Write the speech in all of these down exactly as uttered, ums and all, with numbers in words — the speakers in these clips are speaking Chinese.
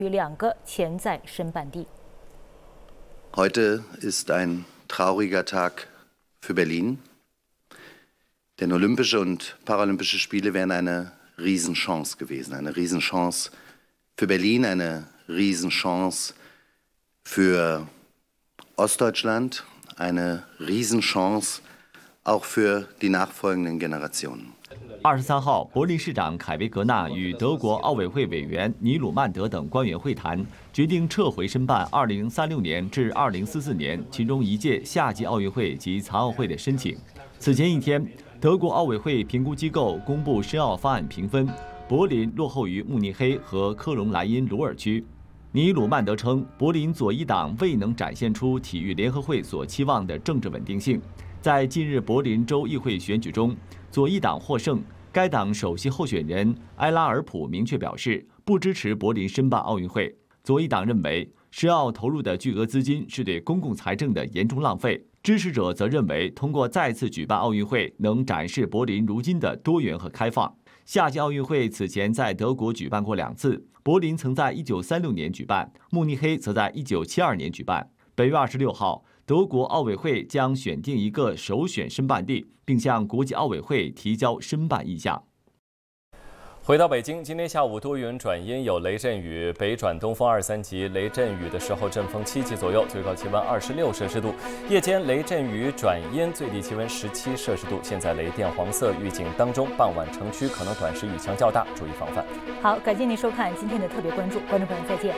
与两个潜在申办地。 Heute ist ein trauriger Tag für Berlin, denn Olympische und Paralympische Spiele wären eine Riesenchance gewesen, eine Riesenchance für Berlin, eine Riesenchance für Ostdeutschland, eine Riesenchance auch für die nachfolgenden Generationen. 二十三号，柏林市长凯维格纳与德国奥委会委员尼鲁曼德等官员会谈，决定撤回申办二零三六年至二零四四年其中一届夏季奥运会及残奥会的申请。此前一天，德国奥委会评估机构公布申奥方案评分，柏林落后于慕尼黑和科隆莱茵鲁尔区。尼鲁曼德称，柏林左翼党未能展现出体育联合会所期望的政治稳定性。在近日柏林州议会选举中，左翼党获胜，该党首席候选人埃拉尔普明确表示不支持柏林申办奥运会。左翼党认为，申奥投入的巨额资金是对公共财政的严重浪费。支持者则认为，通过再次举办奥运会，能展示柏林如今的多元和开放。夏季奥运会此前在德国举办过两次，柏林曾在一九三六年举办，慕尼黑则在一九七二年举办。本月二十六号，德国奥委会将选定一个首选申办地，并向国际奥委会提交申办意向。 回到北京，今天下午多云转阴，有雷阵雨，北转东风二三级，雷阵雨的时候阵风七级左右，最高气温二十六摄氏度。夜间雷阵雨转阴，最低气温十七摄氏度。现在雷电黄色预警当中，傍晚城区可能短时雨强较大，注意防范。 好，感谢您收看今天的特别关注，观众朋友再见。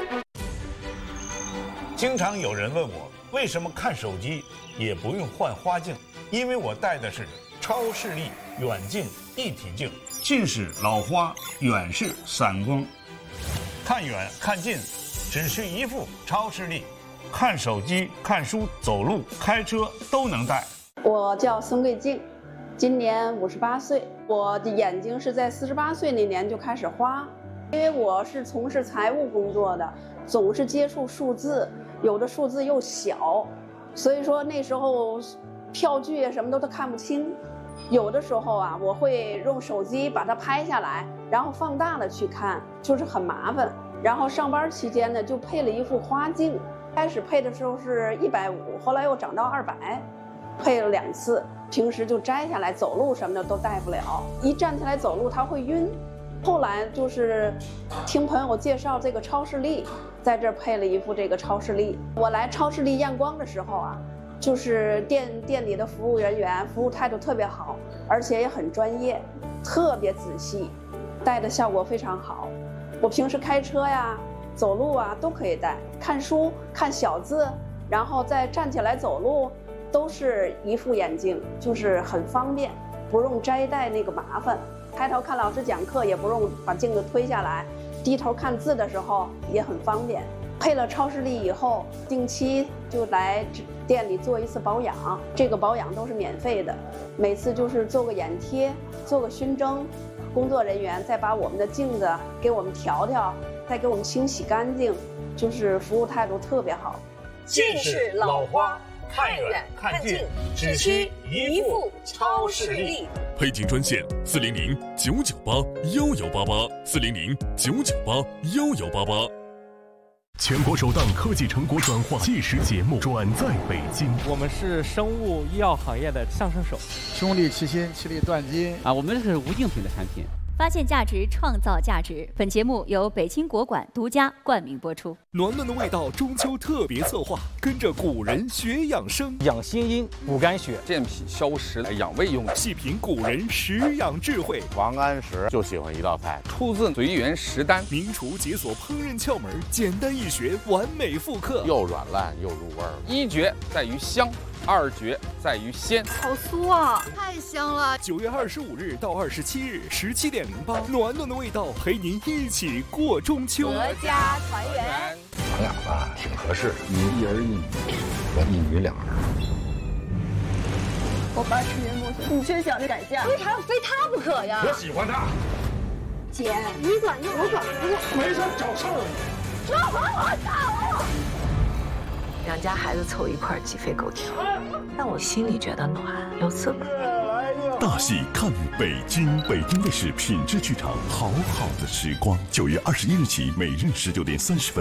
经常有人问我，为什么看手机也不用换花镜？因为我戴的是超视力远近一体镜，近视老花，远视散光，看远看近只需一副超视力，看手机、看书、走路、开车都能戴。 我叫孙桂静，今年五十八岁。我的眼睛是在四十八岁那年就开始花，因为我是从事财务工作的，总是接触数字，有的数字又小，所以说那时候票据什么都都看不清。有的时候啊，我会用手机把它拍下来，然后放大了去看，就是很麻烦。然后上班期间呢，就配了一副花镜，开始配的时候是一百五，后来又涨到二百，配了两次。平时就摘下来，走路什么的都戴不了，一站起来走路它会晕。后来就是听朋友介绍这个超视力，在这儿配了一副这个超视力。我来超视力验光的时候啊，就是店店里的服务人员服务态度特别好，而且也很专业，特别仔细，戴的效果非常好。我平时开车呀、走路啊都可以戴，看书看小字，然后再站起来走路，都是一副眼镜，就是很方便，不用摘戴那个麻烦。抬头看老师讲课也不用把镜子推下来，低头看字的时候也很方便。配了超视力以后，定期就来店里做一次保养，这个保养都是免费的，每次就是做个眼贴，做个熏蒸，工作人员再把我们的镜子给我们调调，再给我们清洗干净，就是服务态度特别好。 近视老花，看远看近只需一副超视力。 配镜专线四零零九九八幺幺八八四零零九九八幺幺八八。全国首档科技成果转化纪实节目转在北京。 我们是生物医药行业的相声手， 兄弟齐心，其利断金啊！我们是无竞品的产品。 发现价值，创造价值。本节目由北京国馆独家冠名播出。 暖暖的味道中秋特别策划，跟着古人学养生， 养心阴，补肝血， 健脾消食，养胃用的。 细品古人食养智慧。 王安石就喜欢一道菜， 出自随园食单， 名厨解锁烹饪窍门，简单易学，完美复刻， 又软烂又入味儿。 一绝在于香。二绝在于鲜， 好酥啊，太香了！ 九月二十五日到二十七日，十七点零八，暖暖的味道陪您一起过中秋， 阖家团圆。 咱俩吧挺合适，你一儿一女，我一女两儿。 我爸吃年过岁，你却想着改嫁，为啥要非他不可呀？ 我喜欢他。 姐，你管用，我管不用， 没事找事儿。 这还我打我！ 两家孩子凑一块儿鸡飞狗跳，但我心里觉得暖又刺骨。 大戏看北京，北京卫视品质剧场，好好的时光。九月二十一日起，每日十九点三十分。